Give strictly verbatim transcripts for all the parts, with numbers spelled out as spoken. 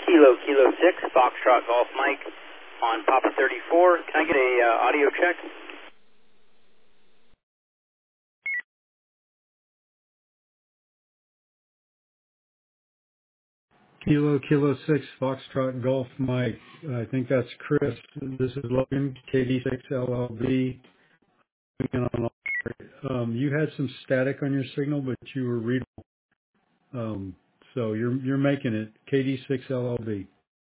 Kilo, Kilo six, Foxtrot Golf Mike on Papa thirty-four. Can I get a uh, audio check? Kilo, Kilo six, Foxtrot Golf Mike. I think that's Chris. This is Logan, K D six L L B. Um, you had some static on your signal, but you were readable. Um, so you're you're making it. K D six L L B.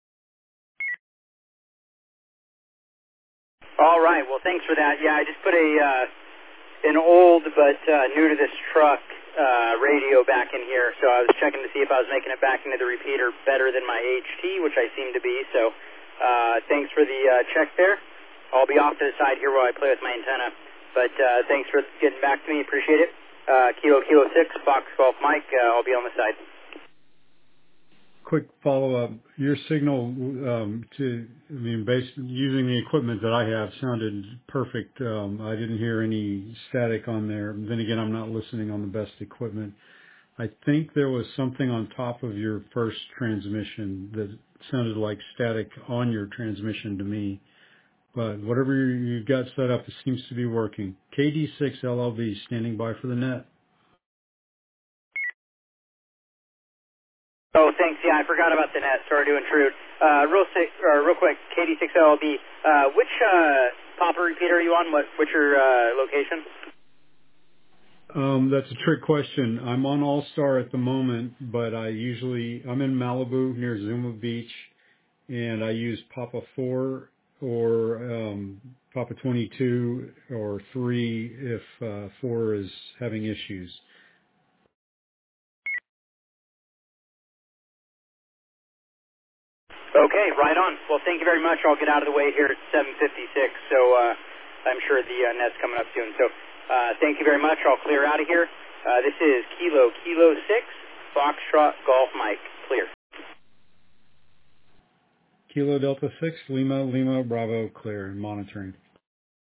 All right. Well, thanks for that. Yeah, I just put a uh, an old but uh, new to this truck uh, radio back in here, so I was checking to see if I was making it back into the repeater better than my H T, which I seem to be. So uh, thanks for the uh, check there. I'll be off to the side here while I play with my antenna. But uh, thanks for getting back to me. Appreciate it. Uh, Kilo, Kilo six, Fox Golf Mike. Uh, I'll be on the side. Quick follow-up. Your signal, um, to, I mean, based using the equipment that I have, sounded perfect. Um, I didn't hear any static on there. Then again, I'm not listening on the best equipment. I think there was something on top of your first transmission that sounded like static on your transmission to me. But whatever you've got set up, it seems to be working. K D six L L B standing by for the net. Oh, thanks. Yeah, I forgot about the net. Sorry to intrude. Uh, real, si- uh, real quick, K D six L L B. Uh, which uh, Papa repeater are you on? What, what's your uh, location? Um, that's a trick question. I'm on All Star at the moment, but I usually, I'm in Malibu near Zuma Beach, and I use Papa four or um, Papa twenty-two or three if uh, four is having issues. Okay, right on. Well, thank you very much. I'll get out of the way here at seven fifty-six, so uh, I'm sure the uh, net's coming up soon. So uh, thank you very much. I'll clear out of here. Uh, this is Kilo, Kilo six, Foxtrot Golf Mike. Clear. Kilo Delta six, Lima, Lima, Bravo, clear, and monitoring.